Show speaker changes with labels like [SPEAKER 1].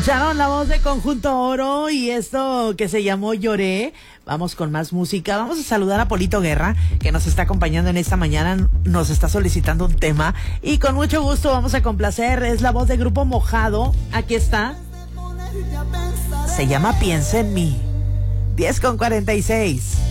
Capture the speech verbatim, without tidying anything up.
[SPEAKER 1] Escucharon la voz de Conjunto Oro y esto que se llamó Lloré. Vamos con más música. Vamos a saludar a Polito Guerra, que nos está acompañando en esta mañana. Nos está solicitando un tema y con mucho gusto vamos a complacer. Es la voz de Grupo Mojado. Aquí está. Se llama Piensa en mí. diez con cuarenta y seis.